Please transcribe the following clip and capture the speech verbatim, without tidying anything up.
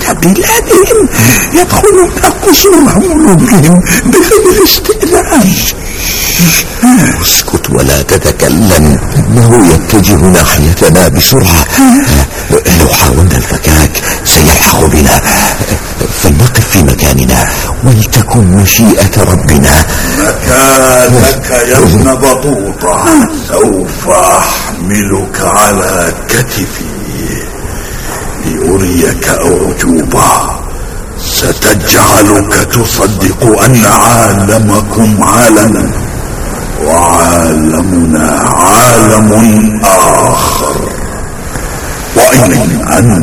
بلادهم يدخلون قصور ملوكهم بغير استئذان. اسكت ولا تتكلم، إنه يتجه ناحيتنا بسرعة. لو حاولنا الفكاك سيلحق بنا، فلنقف في مكاننا ولتكن مشيئة ربنا. مكانك يا ابن بطوطة، سوف أحملك على كتفي لأريك أعجوبة ستجعلك تصدق أن عالمكم عالم وعالمنا عالم آخر، وإن أن